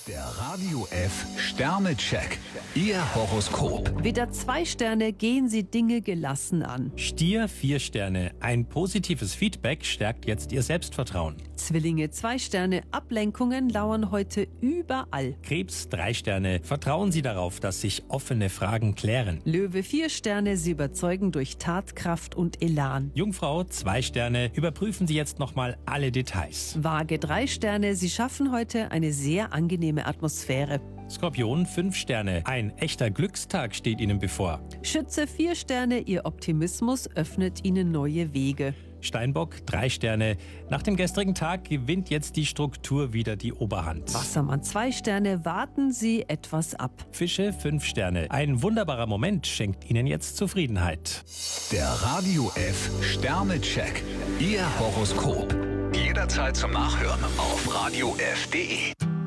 Der Radio F Sternecheck. Ihr Horoskop. Widder 2 Sterne, gehen Sie Dinge gelassen an. Stier 4 Sterne. Ein positives Feedback stärkt jetzt Ihr Selbstvertrauen. Zwillinge 2 Sterne, Ablenkungen lauern heute überall. Krebs 3 Sterne. Vertrauen Sie darauf, dass sich offene Fragen klären. Löwe 4 Sterne, Sie überzeugen durch Tatkraft und Elan. Jungfrau 2 Sterne. Überprüfen Sie jetzt nochmal alle Details. Waage 3 Sterne, Sie schaffen heute eine sehr angenehme Atmosphäre. Skorpion 5 Sterne. Ein echter Glückstag steht Ihnen bevor. Schütze 4 Sterne, Ihr Optimismus öffnet Ihnen neue Wege. Steinbock 3 Sterne. Nach dem gestrigen Tag gewinnt jetzt die Struktur wieder die Oberhand. Wassermann 2 Sterne, warten Sie etwas ab. Fische 5 Sterne. Ein wunderbarer Moment schenkt Ihnen jetzt Zufriedenheit. Der Radio F Sternecheck. Ihr Horoskop. Jederzeit zum Nachhören auf radiof.de.